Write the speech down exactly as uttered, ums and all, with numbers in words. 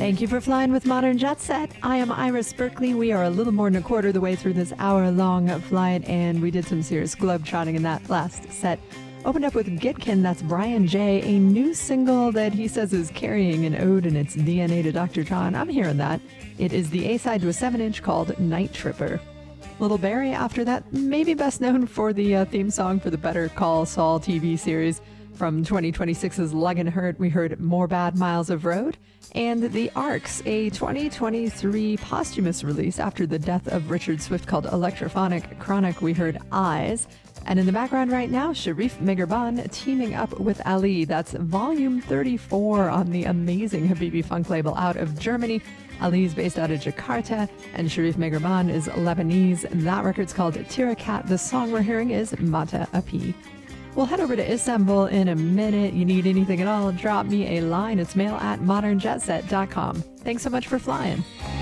Thank you for flying with Modern Jet Set. I am Iris Berkeley. We are a little more than a quarter of the way through this hour-long flight, and we did some serious globe-trotting in that last set. Opened up with Gitkin, that's Brian J., a new single that he says is carrying an ode in its D N A to Doctor John. I'm hearing that. It is the A-side to a seven inch called Night Tripper. Little Barry after that, maybe best known for the uh, theme song for the Better Call Saul T V series. From twenty twenty-six's Leggin' Hurt, we heard More Bad Miles of Road. And The Arcs, a twenty twenty-three posthumous release after the death of Richard Swift called Electrophonic Chronic, we heard Eyes. And in the background right now, Sharif Meghriban teaming up with Ali. That's volume thirty-four on the amazing Habibi Funk label out of Germany. Ali is based out of Jakarta, and Sharif Meghriban is Lebanese. That record's called Tirakat. The song we're hearing is Mata Api. We'll head over to Istanbul in a minute. You need anything at all, drop me a line. It's mail at modern jet set dot com. Thanks so much for flying.